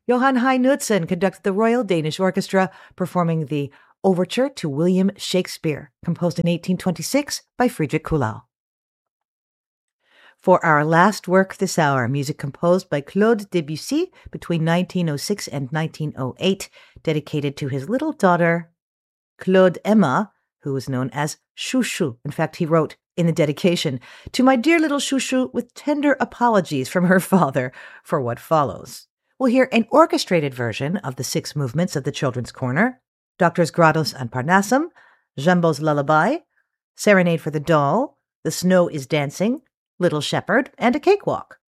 Johann Hein Knudsen conducted the Royal Danish Orchestra, performing the Overture to William Shakespeare, composed in 1826 by Friedrich Kuhlau. For our last work this hour, music composed by Claude Debussy between 1906 and 1908, dedicated to his little daughter, Claude Emma, who was known as Chouchou. In fact, he wrote in the dedication, "To my dear little Chouchou, with tender apologies from her father for what follows." We'll hear an orchestrated version of the 6 movements of the Children's Corner, Doctors Grados and Parnassum, Jumbo's Lullaby, Serenade for the Doll, The Snow is Dancing, Little Shepherd, and A Cakewalk.